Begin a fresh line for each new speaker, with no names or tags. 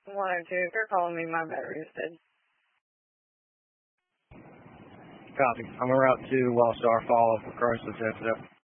102, if you're calling me, my battery is dead.
Copy. I'm en route to Wellstar. Follow for Chrysler, set it up.